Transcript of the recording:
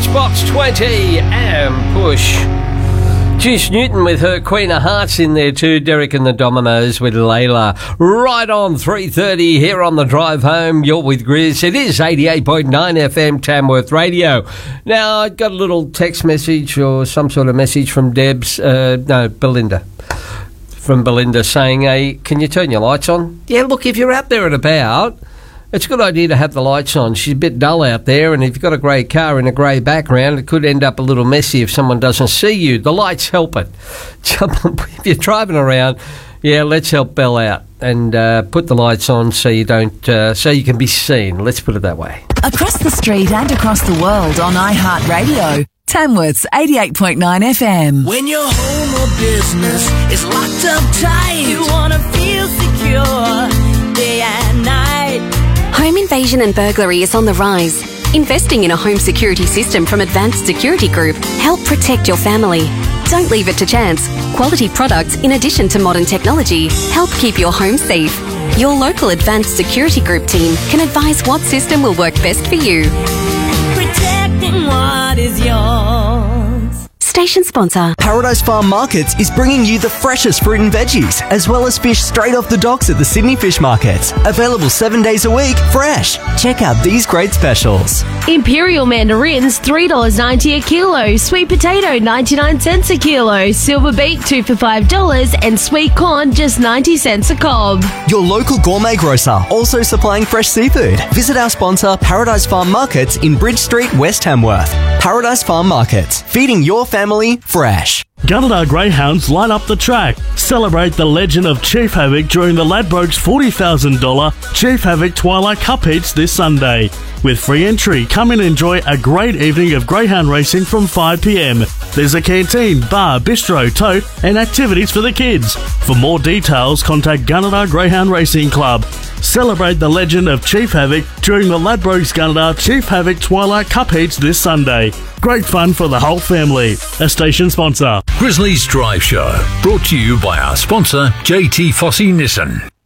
Box 20 and Push. Juice Newton with her Queen of Hearts in there too. Derek and the Dominoes with Layla. Right on 3:30 here on the drive home. You're with Grizz. It is 88.9 FM Tamworth Radio. Now, I got a little text message or some sort of message from Belinda. From Belinda saying, hey, can you turn your lights on? Yeah, look, if you're out there and about, it's a good idea to have the lights on. She's a bit dull out there, and if you've got a grey car in a grey background, it could end up a little messy if someone doesn't see you. The lights help it. If you're driving around, yeah, let's help Belle out and put the lights on so you don't, so you can be seen. Let's put it that way. Across the street and across the world on iHeartRadio. Tamworth's 88.9 FM. When your home or business is locked up tight, you want to feel secure day and night. Home invasion and burglary is on the rise. Investing in a home security system from Advanced Security Group help protect your family. Don't leave it to chance. Quality products, in addition to modern technology, help keep your home safe. Your local Advanced Security Group team can advise what system will work best for you. Protecting what is yours. Station sponsor. Paradise Farm Markets is bringing you the freshest fruit and veggies, as well as fish straight off the docks at the Sydney Fish Markets. Available 7 days a week, fresh. Check out these great specials. Imperial mandarins, $3.90 a kilo. Sweet potato, 99 cents a kilo. Silver beet, 2 for $5. And sweet corn, just 90 cents a cob. Your local gourmet grocer, also supplying fresh seafood. Visit our sponsor, Paradise Farm Markets in Bridge Street, West Tamworth. Paradise Farm Markets, feeding your family fresh. Gunnedah Greyhounds line up the track. Celebrate the legend of Chief Havoc during the Ladbrokes $40,000 Chief Havoc Twilight Cup Heats this Sunday. With free entry, come and enjoy a great evening of greyhound racing from 5 p.m. There's a canteen, bar, bistro, tote and activities for the kids. For more details, contact Gunnedah Greyhound Racing Club. Celebrate the legend of Chief Havoc during the Ladbrokes Gunnedah Chief Havoc Twilight Cup Heats this Sunday. Great fun for the whole family. A station sponsor. Grizzlies Drive Show, brought to you by our sponsor, JT Fossey Nissan.